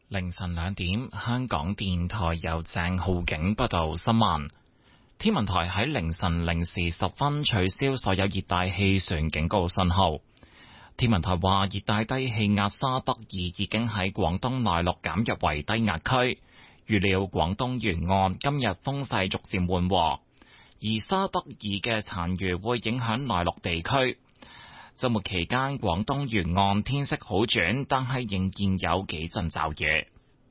凌晨2點，香港電台由鄭浩景報道新聞。天文台喺凌晨0時10分取消所有熱帶氣旋警告信號。天文台話，熱帶低氣壓沙德爾已經喺廣東內陸減弱為低壓區，預料廣東沿岸今日風勢逐漸緩和，而沙德爾嘅殘餘會影響內陸地區。週末期間，廣東沿岸天色好轉，但係仍然有幾陣驟雨。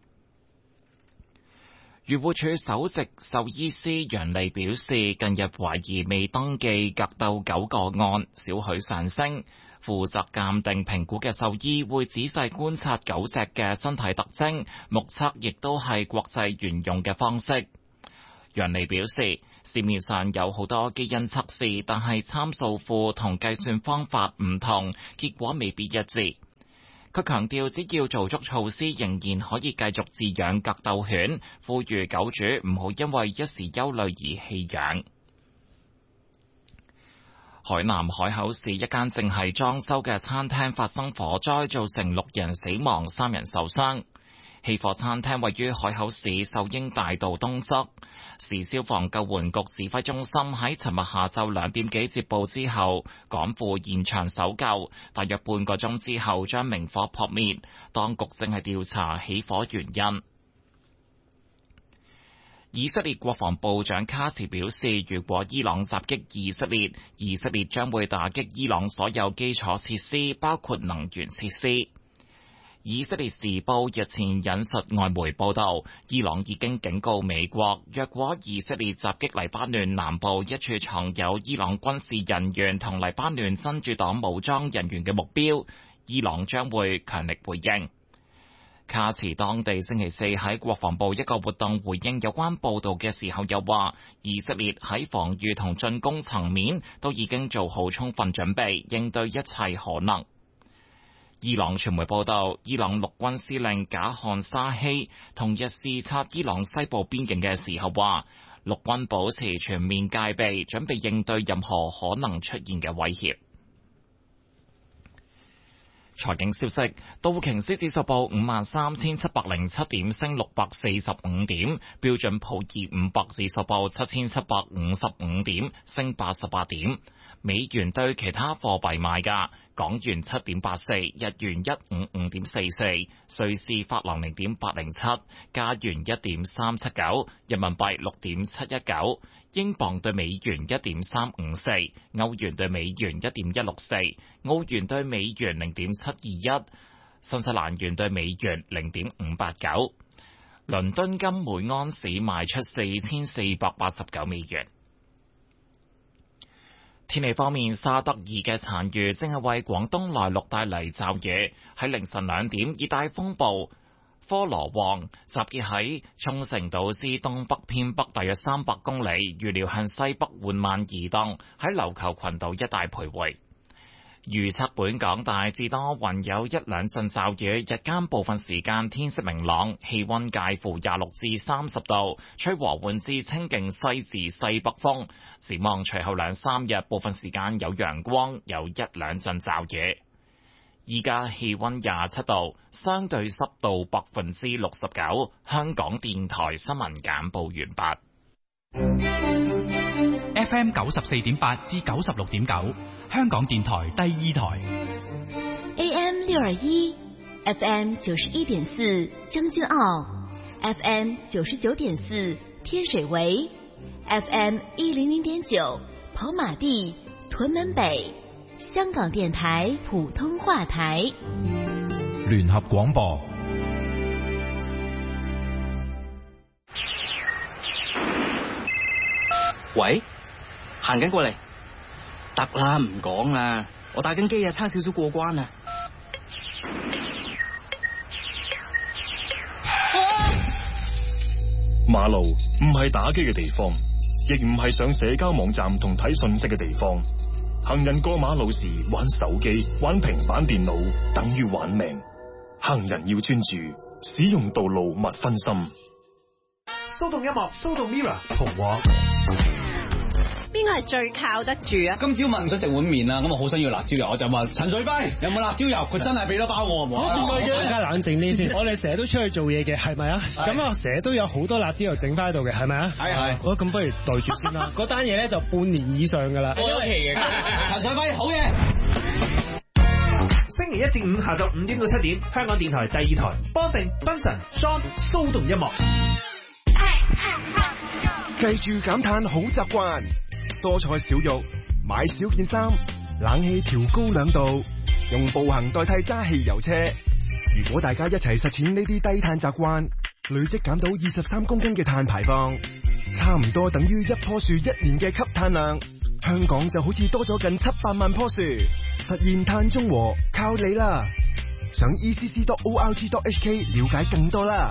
漁護署首席獸醫師楊利表示，近日懷疑未登記格鬥狗個案少許上升，負責鑑定評估嘅獸醫會仔細觀察狗隻嘅身體特徵，目測亦都係國際沿用嘅方式。楊利表示，市面上有好多基因測試，但係參數庫同計算方法唔同，結果未必一致。佢強調，只要做足措施，仍然可以繼續飼養格鬥犬，呼籲狗主唔好因為一時憂慮而棄養。海南海口市一間正係裝修嘅餐廳發生火災，造成6人死亡、3人受傷。起火餐廳位於海口市秀英大道東側，市消防救援局指揮中心喺尋日下晝2點幾接報之後，趕赴現場搜救，大約半個鐘之後將明火撲滅。當局正係調查起火原因。以色列國防部長卡茨表示，如果伊朗襲擊以色列，以色列將會打擊伊朗所有基礎設施，包括能源設施。以色列時報日前引述外媒報道，伊朗已經警告美國，若果以色列襲擊黎巴嫩南部一處藏有伊朗軍事人員同黎巴嫩真主黨武裝人員嘅目標，伊朗將會強力回應。卡茨當地星期四喺國防部一個活動回應有關報道嘅時候，又話以色列喺防禦同進攻層面都已經做好充分準備，應對一切可能。伊朗傳媒報道，伊朗陸軍司令賈漢沙希同日視察伊朗西部邊境嘅時候話，陸軍保持全面戒備，準備應對任何可能出現嘅威脅。財經消息，道瓊斯指數報53,707點，升645點；標準普爾500指數報7,755點，升88點。美元對其他貨幣賣價：港元7.84，日元155.44，瑞士法郎0.807，加元1.379，人民幣6.719，英鎊對美元1.354，歐元對美元1.164，澳元對美元0.721，新西蘭元對美元0.589。倫敦金每安士賣出4,489美元。天氣方面，沙德爾嘅殘餘正係為廣東內陸帶嚟驟雨。喺凌晨2點，熱帶風暴科羅旺集結喺沖繩島之東北偏北大約300公里，預料向西北緩慢移動，喺琉球群島一帶徘徊。預測本港大致多雲，有一兩陣驟雨，日間部分時間天色明朗，氣溫介乎26至30度，吹和緩至清勁西至西北風。展望隨後2-3日，部分時間有陽光，有一兩陣驟雨。依家氣溫27度，相對濕度69%。香港電台新聞簡報完畢。 FM 94.8至96.9，香港電台第2台。 AM 621 FM 91.4將軍澳 FM 99.4天水圍 FM 100.9跑馬地屯門北，香港電台普通話台。 聯合廣播。 喂，行緊過嚟，得啦，唔講啦，我打緊機啊，差少少過關啊。 馬路唔係打機嘅地方，亦唔係上社交網站同睇信息嘅地方。行人過馬路時玩手機、玩平板電腦，等於玩命。行人要專注，使用道路勿分心。 騷動音樂，騷動 Mirror 紅黃。 邊個係最靠得住啊？ 今朝問想食碗麵啦，咁我好想要辣椒油，我就問陳水輝有冇辣椒油，佢真係俾咗包我喎。 大家冷靜啲先，我哋成日都出去做嘢嘅，係咪啊？咁啊，成日都有好多辣椒油整翻喺度嘅，係咪啊？係。好，咁不如袋住先啦。嗰單嘢咧就半年以上噶啦。 過咗期嘅。陳水輝好嘢。 星期一至五下晝5點到7點，香港電台第2台，波成、賓神、Sean 騷動音樂。 記住減碳好習慣，多菜少肉，買少件衫，冷氣調高2度，用步行代替揸汽油車。如果大家一齊實踐呢啲低碳習慣，累積減到23公斤嘅碳排放，差唔多等於一棵樹1年嘅吸碳量。香港就好似多咗近700萬棵樹，實現碳中和靠你啦！上 ECC.org.hk 了解更多啦。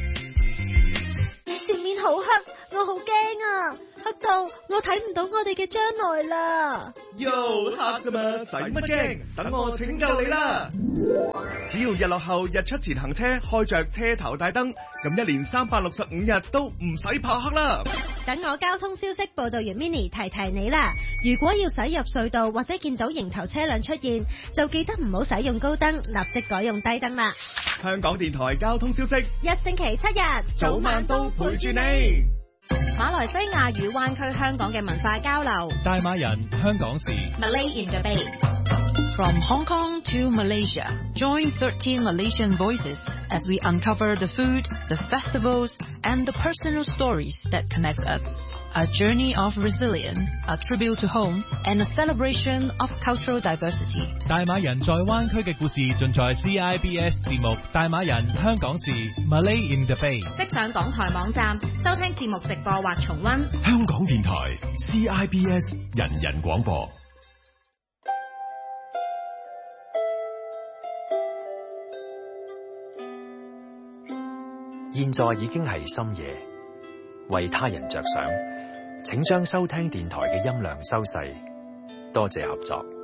前面好黑，我好驚啊！黑到我睇唔到我哋嘅將來啦。 喲，黑啫嘛，使乜驚？等我拯救你啦！只要日落後日出前行車，開着車頭大燈，咁1年365日都唔使怕黑啦。 等我交通消息報道員 Mini 提提你啦。如果要駛入隧道或者見到迎頭車輛出現，就記得唔好使用高燈，立即改用低燈啦。 香港電台交通消息， 一星期7日， 早晚都陪住你。 馬來西亞與灣區香港嘅文化交流。 大馬人香港事。 Malay in the Bay. From Hong Kong to Malaysia, join 13 Malaysian voices as we uncover the food, the festivals, and the personal stories that connect us. A journey of resilience, a tribute to home, and a celebration of cultural diversity. 大馬人在灣區嘅故事盡在 CIBS 節目《大馬人香港事》Malay in the Bay。 即上港台網站收聽節目直播或重溫。 香港電台 CIBS 人人廣播。 現在已經係深夜，為他人着想，請將收聽電台嘅音量收細，多謝合作。